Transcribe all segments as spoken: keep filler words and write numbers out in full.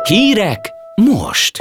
Hírek most!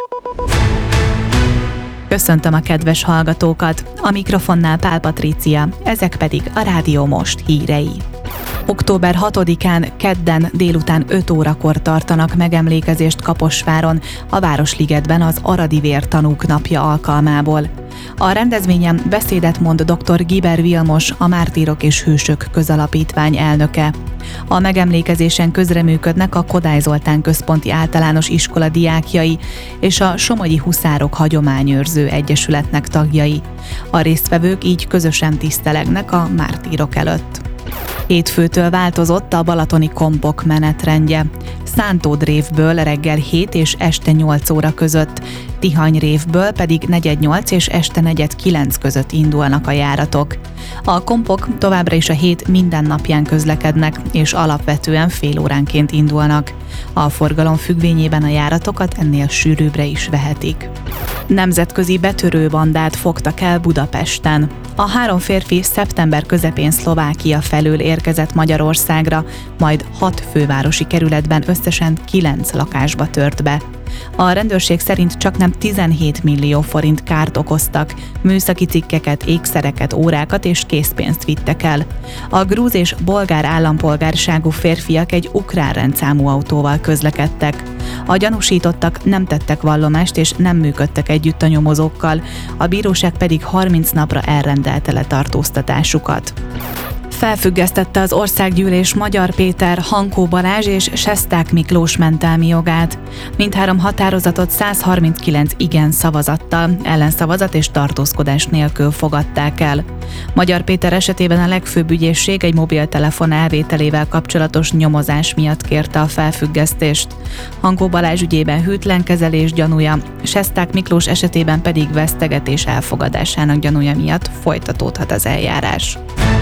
Köszöntöm a kedves hallgatókat, a mikrofonnál Pál Patrícia, ezek pedig a Rádió Most hírei. október hatodikán kedden délután öt órakor tartanak megemlékezést Kaposváron, a Városligetben az Aradi Vértanúk napja alkalmából. A rendezvényen beszédet mond dr. Giber Vilmos, a Mártírok és Hősök Közalapítvány elnöke. A megemlékezésen közreműködnek a Kodály Zoltán Központi Általános Iskola diákjai és a Somogyi Huszárok Hagyományőrző Egyesületnek tagjai. A résztvevők így közösen tisztelegnek a mártírok előtt. Hétfőtől változott a balatoni kompok menetrendje. Szántódrévből reggel hét és este nyolc óra között, Tihanyrévből pedig negyed nyolc és este negyed kilenc között indulnak a járatok. A kompok továbbra is a hét minden napján közlekednek, és alapvetően fél óránként indulnak. A forgalom függvényében a járatokat ennél sűrűbbre is vehetik. Nemzetközi betörőbandát fogtak el Budapesten. A három férfi szeptember közepén Szlovákia felől érkezett Magyarországra, majd hat fővárosi kerületben összesen kilenc lakásba tört be. A rendőrség szerint csaknem tizenhét millió forint kárt okoztak, műszaki cikkeket, ékszereket, órákat és készpénzt vittek el. A grúz és bolgár állampolgárságú férfiak egy ukrán rendszámú autóval közlekedtek. A gyanúsítottak nem tettek vallomást és nem működtek együtt a nyomozókkal, a bíróság pedig harminc napra elrendelte letartóztatásukat. Felfüggesztette az Országgyűlés Magyar Péter, Hankó Balázs és Sesták Miklós mentelmi jogát. Mindhárom határozatot száz harminckilenc igen szavazattal, ellenszavazat és tartózkodás nélkül fogadták el. Magyar Péter esetében a legfőbb ügyészség egy mobiltelefon elvételével kapcsolatos nyomozás miatt kérte a felfüggesztést. Hankó Balázs ügyében hűtlen kezelés gyanúja, Sesták Miklós esetében pedig vesztegetés elfogadásának gyanúja miatt folytatódhat az eljárás.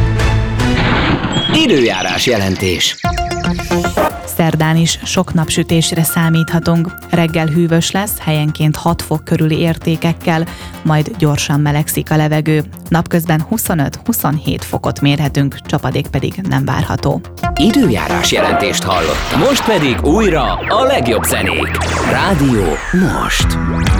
Időjárás jelentés. Szerdán is sok napsütésre számíthatunk. Reggel hűvös lesz, helyenként hat fok körüli értékekkel, majd gyorsan melegszik a levegő. Napközben huszonöt-huszonhét fokot mérhetünk, csapadék pedig nem várható. Időjárás jelentést hallottam. Most pedig újra a legjobb zenék. Rádió Most.